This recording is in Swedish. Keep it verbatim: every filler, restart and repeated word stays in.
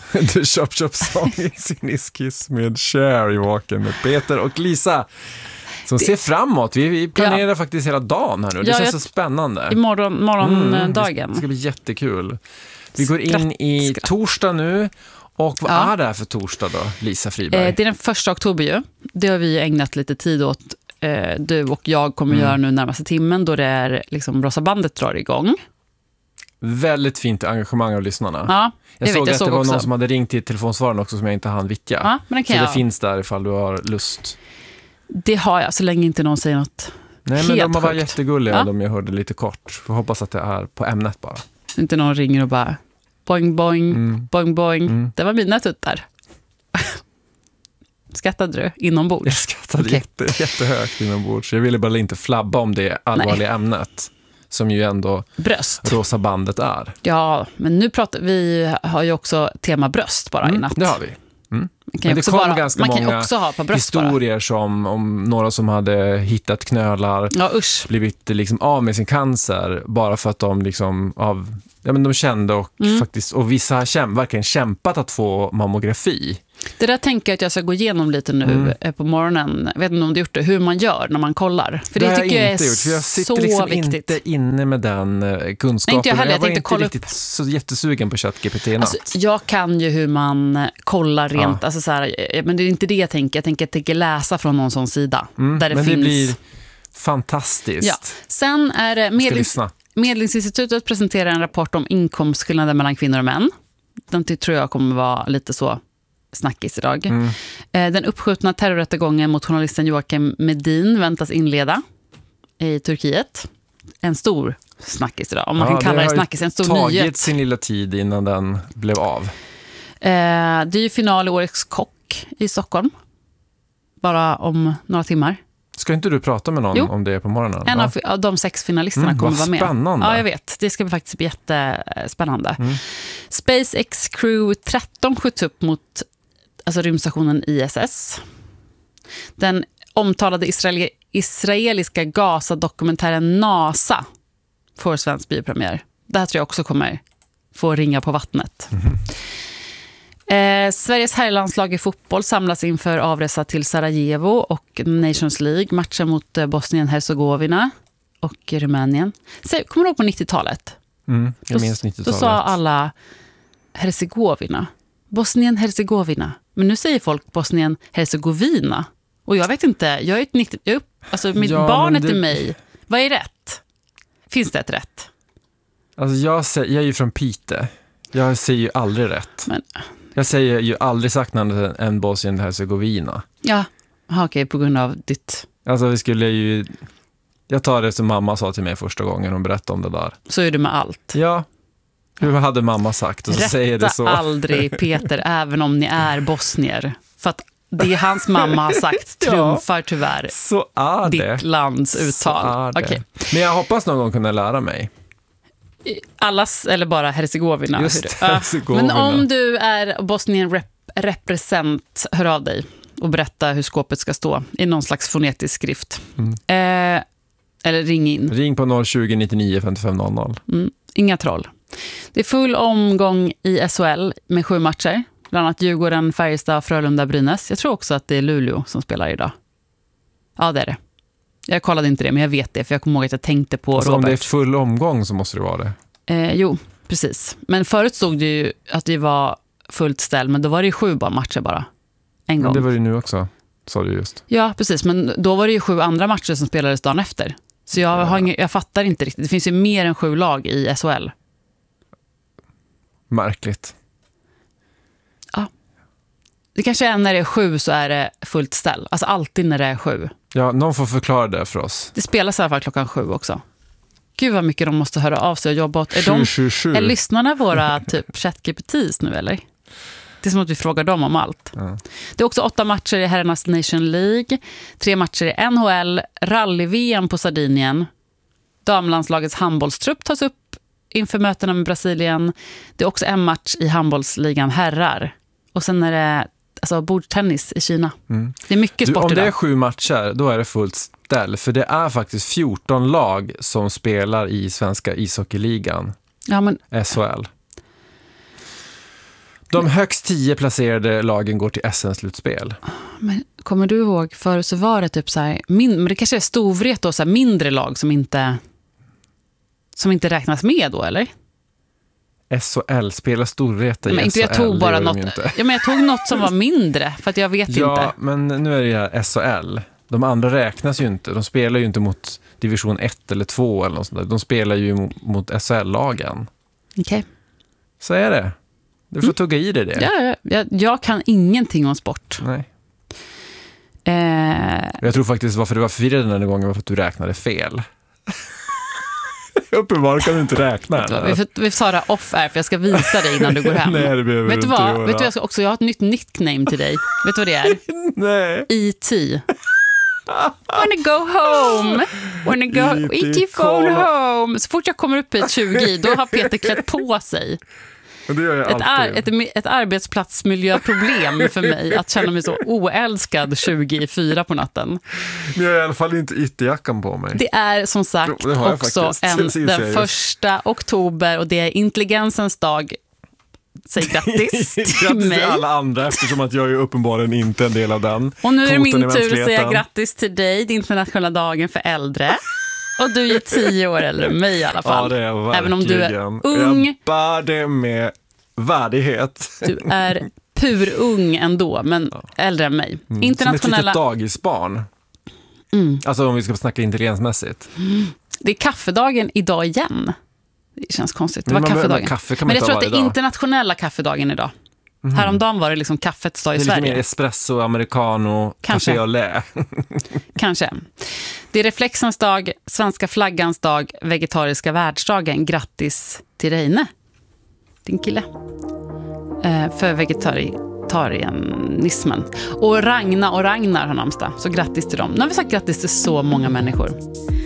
The Chop Chop Song i sin Kiss med Cher i Walken med Peter och Lisa. Som det... ser framåt. Vi, vi planerar ja. faktiskt hela dagen här nu. Det ja, känns jag... så spännande. Imorgon, morgondagen. Mm, det ska bli jättekul. Vi går in skratt, i skratt. torsdag nu. Och vad ja. är det här för torsdag då, Lisa Friberg? Eh, det är den första oktober ju. Det har vi ägnat lite tid åt. Eh, du och jag kommer mm. göra nu närmaste timmen då det är liksom Rosa bandet drar igång. Väldigt fint engagemang av lyssnarna. Ja, jag, jag såg vet, jag att såg det var också. någon som hade ringt till telefonsvararen också som jag inte hann vicka. Ja, men det kan så jag. det finns där ifall du har lust. Det har jag så länge inte någon säger något. Nej, men helt de var sjukt. jättegulliga ja. de jag hörde lite kort. Jag hoppas att det är på ämnet bara. Inte någon ringer och bara boing boing, mm. boing boing. Mm. Det var mina tuttar. Skattade du inombords? Jag skattade okay. jätte, jättehögt inombords. Jag ville bara inte flabba om det allvarliga Nej. ämnet. Som ju ändå bröst. Rosa bandet är. Ja, men nu pratar vi har ju också tema bröst bara mm, i natt. Det har vi. Mm. Men det kom bara, ganska man många kan också ha på historier bara. som om några som hade hittat knölar, ja, usch. blivit liksom av med sin cancer bara för att de liksom av ja, men de kände och mm. faktiskt och vissa har käm, verkligen kämpat att få mammografi. Det där tänker jag att jag ska gå igenom lite nu mm. på morgonen. Jag vet inte om du gjort det, hur man gör när man kollar. För det, det tycker jag, jag är gjort, för jag sitter så liksom viktigt. Inte inne med den kunskapen. Nej, inte jag heller. Jag, jag var inte kolla riktigt upp. så jättesugen på ChatGPT i natt. Alltså, jag kan ju hur man kollar rent. Ja. Alltså så här, men det är inte det jag tänker. Jag tänker att jag tänker läsa från någon sån sida. Mm, där det men finns... det blir fantastiskt. Ja. Sen är det medlings... Medlingsinstitutet presenterar en rapport om inkomstskillnader mellan kvinnor och män. Den tror jag kommer vara lite så snackis idag. Mm. Den uppskjutna terrorrättegången mot journalisten Joakim Medin väntas inleda i Turkiet. En stor snackis idag. Om man ja, kan kalla det, det snackis, en stor nyhet. Det har nyhet. tagit sin lilla tid innan den blev av. Det är ju final i Årets kock i Stockholm. Bara om några timmar. Ska inte du prata med någon jo. om det på morgonen? En av, av de sex finalisterna mm, kommer vara med. Spännande. Ja, jag vet. Det ska bli faktiskt bli jättespännande. Mm. SpaceX Crew tretton skjuts upp mot alltså rymdstationen I S S. Den omtalade israel- israeliska Gaza-dokumentären NASA får svensk biopremiär. Det här tror jag också kommer få ringa på vattnet. Mm. Eh, Sveriges herrlandslag i fotboll samlas inför avresa till Sarajevo och Nations League. Matcher mot eh, Bosnien-Herzegovina och Rumänien. Så, kommer du ihåg på nittiotalet? Mm, jag minns då, nittiotalet. Då sa alla Herzegovina. Bosnien-Herzegovina. Men nu säger folk Bosnien-Herzegovina. Och jag vet inte, jag är ett nittio... Jag, alltså mitt ja, barnet det... i mig. Vad är rätt? Finns det ett rätt? Alltså jag, säger, jag är ju från Pite. Jag säger ju aldrig rätt. Men... Jag säger ju aldrig sagt något än Bosnien-Herzegovina. Ja, okej, okay, på grund av ditt... Alltså vi skulle ju... Jag tar det som mamma sa till mig första gången hon berättade om det där. Så är det med allt. Ja, hur hade mamma sagt? Och så Rätta säger det så. aldrig Peter, även om ni är bosnier. För att det hans mamma har sagt trumfar tyvärr så är det. Ditt lands uttal. Okay. Men jag hoppas någon gång kunna lära mig. Allas, eller bara Herzegovina. Just Herzegovina. Men om du är Bosnien rep- represent, hör av dig och berätta hur skåpet ska stå i någon slags fonetisk skrift. Mm. Eh, eller ring in. Ring på noll tjugo nittionio femtiofem noll noll. Mm, inga troll. Det är full omgång i S H L med sju matcher. Bland annat Djurgården, Färjestad, Frölunda, Brynäs. Jag tror också att det är Luleå som spelar idag. Ja, det är det. Jag kollade inte det, men jag vet det. För jag kommer ihåg att jag tänkte på alltså, Robert. Om det är full omgång så måste det vara det. Eh, jo, precis. Men förut stod det ju att det var fullt ställ. Men då var det ju sju bara matcher bara. En gång. Men det var det nu också, sa du just. Ja, precis. Men då var det ju sju andra matcher som spelades dagen efter. Så jag, har ingen, jag fattar inte riktigt. Det finns ju mer än sju lag i S H L. Märkligt. Ja. Det kanske är när det är sju så är det fullt ställ. Alltså alltid när det är sju. Ja, någon får förklara det för oss. Det spelas i alla fall klockan sju också. Gud vad mycket de måste höra av sig och jobba åt. Är, sju, de, sju, sju. är lyssnarna våra typ ChatGPTs nu eller? Det är som att vi frågar dem om allt. Ja. Det är också åtta matcher i herrarnas Nation League. Tre matcher i N H L. Rally-V M på Sardinien. Damlandslagets handbollstrupp tas upp inför mötena med Brasilien. Det är också en match i handbollsligan herrar. Och sen är det alltså, bordtennis i Kina. Mm. Det är mycket sport du, om idag. det är sju matcher, då är det fullt ställ. För det är faktiskt fjorton lag som spelar i svenska ishockeyligan. Ja, men... S H L. De högst tio placerade lagen går till S M-slutspel. Men kommer du ihåg, förut så var det typ så här, min, men det kanske är Storvreta och så här mindre lag som inte som inte räknas med då, eller? S H L spelar Storvreta i men inte S H L. Jag tog bara något, ja, men jag tog något som var mindre, för att jag vet ja, inte. Ja, men nu är det ju S H L. De andra räknas ju inte. De spelar ju inte mot division ett eller två eller något sånt där. De spelar ju mot S H L-lagen. Okej. Okay. Så är det. Du får mm. tugga i dig det. Ja, ja. Jag, jag kan ingenting om sport. Nej. Eh... Jag tror faktiskt varför du var förvirrad den här gången var för att du räknade fel. Uppenbarligen kan du inte räkna. Vi får, vi får ta det off här, för jag ska visa dig innan du går hem. Nej, det behöver vet du vad? Göra. Vet du, jag ska också, jag har ett nytt nickname till dig. Vet du vad det är? Nej. E T Wanna go home. Wanna go E T phone home. Så fort jag kommer upp i ett tjugo, då har Peter klätt på sig. Det gör jag ett, ar- ett, ett arbetsplatsmiljöproblem för mig att känna mig så oälskad tjugo på natten. Men jag har i alla fall inte ytterjackan på mig. Det är som sagt också en, den första oktober och det är intelligensens dag. Säg grattis till grattis mig. Till alla andra, eftersom att jag är uppenbarligen inte en del av den. Och nu är det min tur att säga grattis till dig, din internationella dagen för äldre. Och du är tio år äldre än mig i alla fall. Ja, det är verkligen. Även om du är ung. Jag bär det med värdighet. Du är purung ändå, men ja. Äldre än mig. Mm. Internationella... Som ett litet dagisbarn. Mm. Alltså om vi ska snacka intelligensmässigt. Mm. Det är kaffedagen idag igen. Det känns konstigt. Det var men, kaffedagen. Men, kaffe kan man men jag tror att det är dag. internationella kaffedagen idag. Mm. Häromdagen var det liksom kaffets dag i Sverige. Det är lite mer espresso, americano, kanske café au lait. Kanske. Det är reflexens dag, svenska flaggans dag, vegetariska världsdagen. Grattis till Reine, din kille. Eh, för vegetarianismen. Och Ragna och Ragnar har namnsdag. Så grattis till dem. Nu har vi sagt grattis till så många människor.